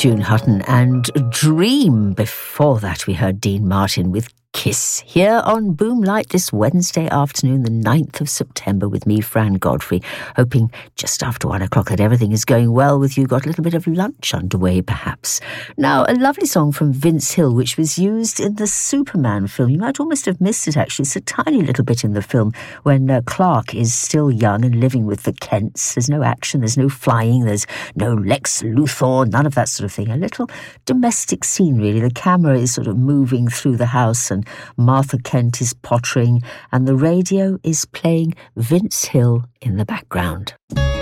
June Hutton and Dream. Before that, we heard Dean Martin with Kiss, here on Boomlight this Wednesday afternoon, the 9th of September, with me, Fran Godfrey, hoping just after 1 o'clock that everything is going well with you. Got a little bit of lunch underway, perhaps. Now, a lovely song from Vince Hill, which was used in the Superman film. You might almost have missed it, actually. It's a tiny little bit in the film when Clark is still young and living with the Kents. There's no action, there's no flying, there's no Lex Luthor, none of that sort of thing. A little domestic scene, really. The camera is sort of moving through the house and Martha Kent is pottering and the radio is playing Vince Hill in the background.